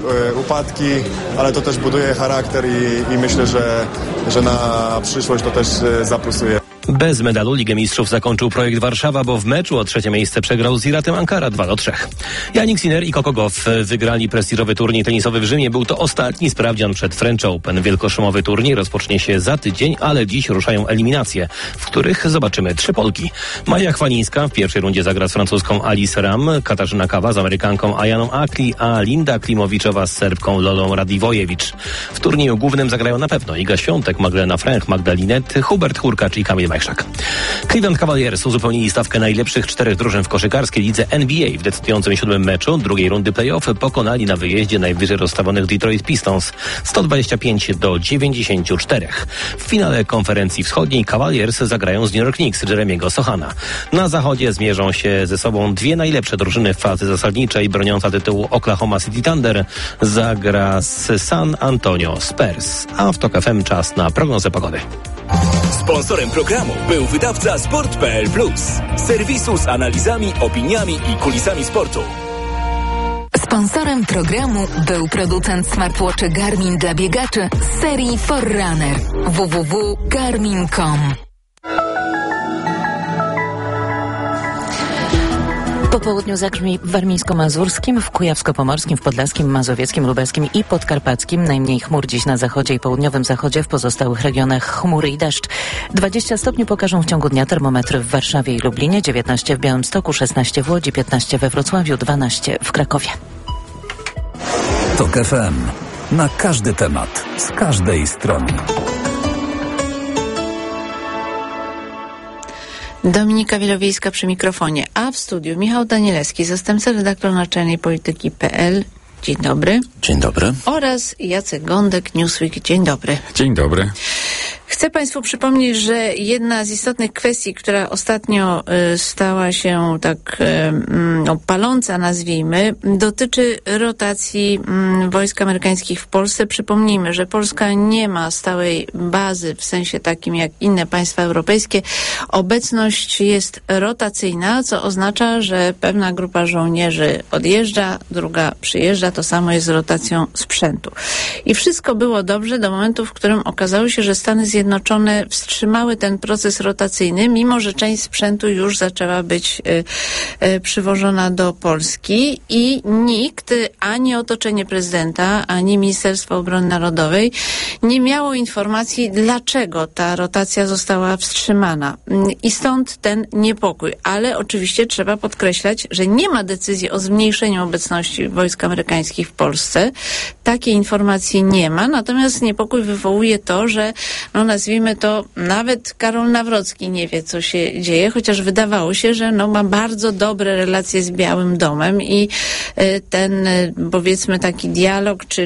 Upadki, ale to też buduje charakter i myślę, że na przyszłość to też zaplusuje. Bez medalu Ligę Mistrzów zakończył projekt Warszawa, bo w meczu o trzecie miejsce przegrał z Iratem Ankara 2-3. Jannik Sinner i Coco Gauff wygrali prestiżowy turniej tenisowy w Rzymie. Był to ostatni sprawdzian przed French Open. Wielkoszumowy turniej rozpocznie się za tydzień, ale dziś ruszają eliminacje, w których zobaczymy 3 Polki. Maja Chwalińska w pierwszej rundzie zagra z francuską Alice Ram, Katarzyna Kawa z Amerykanką Ayaną Akli, a Linda Klimowiczowa z Serbką Lolą Radivojewicz. W turnieju głównym zagrają na pewno Iga Świątek, Magdalena Fręch, Magda Linet, Hubert Hurkacz i Kamil Majszak. Cleveland Cavaliers uzupełnili stawkę najlepszych 4 drużyn w koszykarskiej lidze NBA. W decydującym 7. meczu drugiej rundy play-off pokonali na wyjeździe najwyżej rozstawionych Detroit Pistons 125-94. W finale konferencji wschodniej Cavaliers zagrają z New York Knicks Jeremiego Sochana. Na zachodzie zmierzą się ze sobą 2 najlepsze drużyny w fazie zasadniczej. Broniąca tytułu Oklahoma City Thunder zagra z San Antonio Spurs. A w TOK FM czas na prognozę pogody. Sponsorem programu był wydawca Sport.pl Plus, serwisu z analizami, opiniami i kulisami sportu. Sponsorem programu był producent smartwatchy Garmin dla biegaczy z serii Forerunner. www.garmin.com. Po południu zagrzmi w warmińsko-mazurskim, w kujawsko-pomorskim, w podlaskim, mazowieckim, lubelskim i podkarpackim. Najmniej chmur dziś na zachodzie i południowym zachodzie, w pozostałych regionach chmury i deszcz. 20 stopni pokażą w ciągu dnia termometry w Warszawie i Lublinie, 19 w Białymstoku, 16 w Łodzi, 15 we Wrocławiu, 12 w Krakowie. TOK FM. Na każdy temat, z każdej strony. Dominika Wielowiejska przy mikrofonie, a w studiu Michał Danielewski, zastępca redaktor naczelnej Polityki.pl. Dzień dobry. Dzień dobry. Oraz Jacek Gądek, Newsweek. Dzień dobry. Dzień dobry. Chcę Państwu przypomnieć, że jedna z istotnych kwestii, która ostatnio stała się tak paląca, nazwijmy, dotyczy rotacji wojsk amerykańskich w Polsce. Przypomnijmy, że Polska nie ma stałej bazy w sensie takim jak inne państwa europejskie. Obecność jest rotacyjna, co oznacza, że pewna grupa żołnierzy odjeżdża, druga przyjeżdża. To samo jest z rotacją sprzętu. I wszystko było dobrze do momentu, w którym okazało się, że Stany Zjednoczone wstrzymały ten proces rotacyjny, mimo że część sprzętu już zaczęła być przywożona do Polski i nikt, ani otoczenie prezydenta, ani Ministerstwo Obrony Narodowej nie miało informacji, dlaczego ta rotacja została wstrzymana. I stąd ten niepokój. Ale oczywiście trzeba podkreślać, że nie ma decyzji o zmniejszeniu obecności wojsk amerykańskich w Polsce. Takiej informacji nie ma, natomiast niepokój wywołuje to, że nazwijmy to, nawet Karol Nawrocki nie wie, co się dzieje, chociaż wydawało się, że ma bardzo dobre relacje z Białym Domem i ten, powiedzmy, taki dialog czy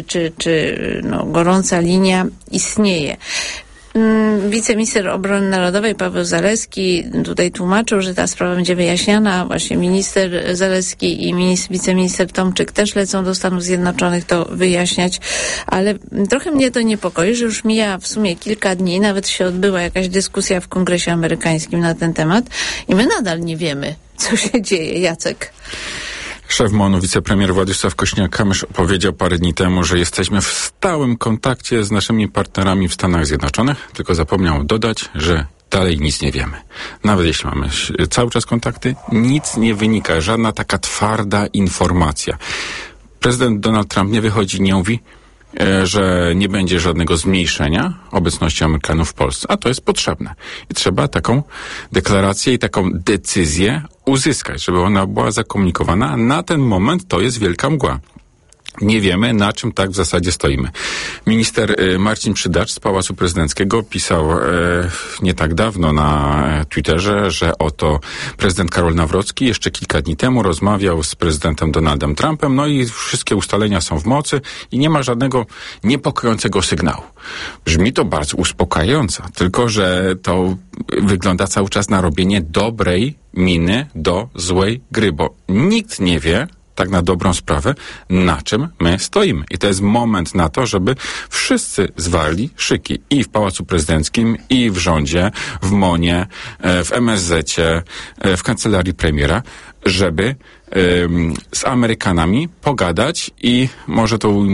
gorąca linia istnieje. Wiceminister Obrony Narodowej Paweł Zalewski tutaj tłumaczył, że ta sprawa będzie wyjaśniana. Właśnie minister Zalewski i wiceminister Tomczyk też lecą do Stanów Zjednoczonych to wyjaśniać, ale trochę mnie to niepokoi, że już mija w sumie kilka dni, nawet się odbyła jakaś dyskusja w Kongresie Amerykańskim na ten temat i my nadal nie wiemy, co się dzieje. Jacek. Szef MON-u, wicepremier Władysław Kośniak-Kamysz powiedział parę dni temu, że jesteśmy w stałym kontakcie z naszymi partnerami w Stanach Zjednoczonych, tylko zapomniał dodać, że dalej nic nie wiemy. Nawet jeśli mamy cały czas kontakty, nic nie wynika, żadna taka twarda informacja. Prezydent Donald Trump nie wychodzi, nie mówi, że nie będzie żadnego zmniejszenia obecności Amerykanów w Polsce, a to jest potrzebne. I trzeba taką deklarację i taką decyzję uzyskać, żeby ona była zakomunikowana, a na ten moment to jest wielka mgła. Nie wiemy, na czym tak w zasadzie stoimy. Minister Marcin Przydacz z Pałacu Prezydenckiego pisał nie tak dawno na Twitterze, że oto prezydent Karol Nawrocki jeszcze kilka dni temu rozmawiał z prezydentem Donaldem Trumpem, no i wszystkie ustalenia są w mocy i nie ma żadnego niepokojącego sygnału. Brzmi to bardzo uspokajająco, tylko że to wygląda cały czas na robienie dobrej miny do złej gry, bo nikt nie wie, tak na dobrą sprawę, na czym my stoimy. I to jest moment na to, żeby wszyscy zwarli szyki i w Pałacu Prezydenckim, i w rządzie, w MON-ie, w MSZ-cie, w kancelarii premiera, żeby z Amerykanami pogadać i może to